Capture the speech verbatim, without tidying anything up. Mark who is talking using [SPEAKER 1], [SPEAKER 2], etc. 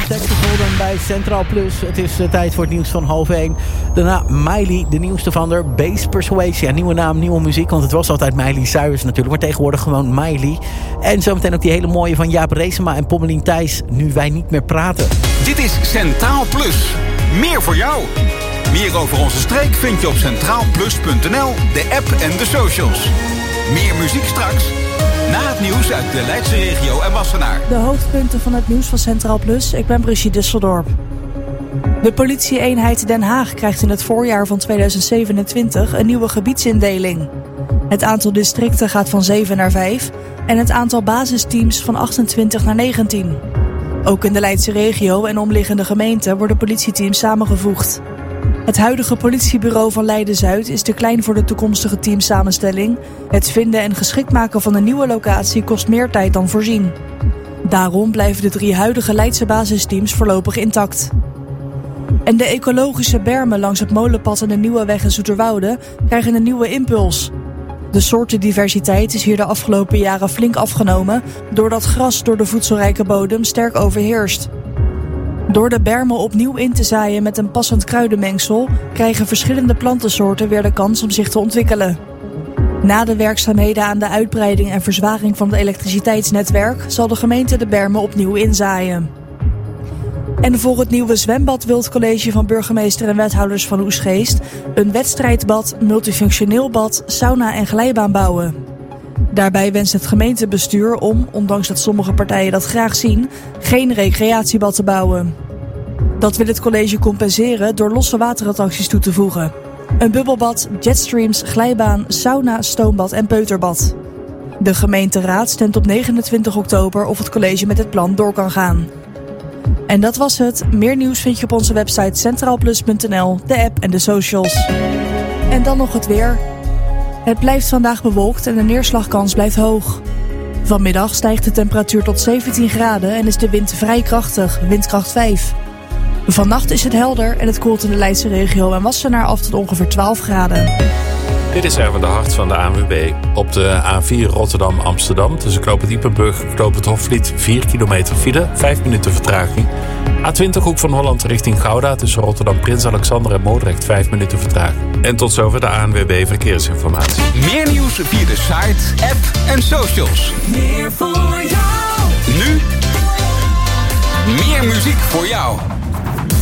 [SPEAKER 1] Texas Hold'em bij Centraal Plus. Het is uh, tijd voor het nieuws van half één. Daarna Miley, de nieuwste van der. Bass Persuasion. Ja, nieuwe naam, nieuwe muziek. Want het was altijd Miley Cyrus natuurlijk. Maar tegenwoordig gewoon Miley. En zometeen ook die hele mooie van Jaap Reesema en Pommelien Thijs. Nu wij niet meer praten.
[SPEAKER 2] Dit is Centraal Plus. Meer voor jou. Meer over onze streek vind je op centraal plus punt n l, de app en de socials. Meer muziek straks. Na het nieuws uit de Leidse regio en Wassenaar.
[SPEAKER 3] De hoofdpunten van het nieuws van Centraal Plus. Ik ben Brigitte Disseldorp. De politie-eenheid Den Haag krijgt in het voorjaar van tweeduizend zevenentwintig een nieuwe gebiedsindeling. Het aantal districten gaat van zeven naar vijf en het aantal basisteams van achtentwintig naar negentien. Ook in de Leidse regio en omliggende gemeenten worden politieteams samengevoegd. Het huidige politiebureau van Leiden-Zuid is te klein voor de toekomstige teamsamenstelling. Het vinden en geschikt maken van een nieuwe locatie kost meer tijd dan voorzien. Daarom blijven de drie huidige Leidse basisteams voorlopig intact. En de ecologische bermen langs het Molenpad en de Nieuwe Weg in Zoeterwoude krijgen een nieuwe impuls. De soortendiversiteit is hier de afgelopen jaren flink afgenomen, doordat gras door de voedselrijke bodem sterk overheerst. Door de bermen opnieuw in te zaaien met een passend kruidenmengsel krijgen verschillende plantensoorten weer de kans om zich te ontwikkelen. Na de werkzaamheden aan de uitbreiding en verzwaring van het elektriciteitsnetwerk zal de gemeente de bermen opnieuw inzaaien. En voor het nieuwe zwembad wil het college van burgemeester en wethouders van Oegstgeest een wedstrijdbad, multifunctioneel bad, sauna en glijbaan bouwen. Daarbij wenst het gemeentebestuur om, ondanks dat sommige partijen dat graag zien, geen recreatiebad te bouwen. Dat wil het college compenseren door losse waterattracties toe te voegen. Een bubbelbad, jetstreams, glijbaan, sauna, stoombad en peuterbad. De gemeenteraad stemt op negenentwintig oktober of het college met het plan door kan gaan. En dat was het. Meer nieuws vind je op onze website centraal plus punt n l, de app en de socials. En dan nog het weer. Het blijft vandaag bewolkt en de neerslagkans blijft hoog. Vanmiddag stijgt de temperatuur tot zeventien graden en is de wind vrij krachtig, windkracht vijf. Vannacht is het helder en het koelt in de Leidse regio en Wassenaar af tot ongeveer twaalf graden.
[SPEAKER 4] Dit is Erwin de Hart van de A N W B. Op de A vier Rotterdam-Amsterdam tussen Knoopend Diepenburg en Knoopend Hofvliet vier kilometer file, vijf minuten vertraging. A twintig Hoek van Holland richting Gouda tussen Rotterdam Prins Alexander en Moordrecht vijf minuten vertraging. En tot zover de A N W B Verkeersinformatie.
[SPEAKER 2] Meer nieuws via de site, app en socials.
[SPEAKER 5] Meer voor jou.
[SPEAKER 2] Nu meer muziek voor jou.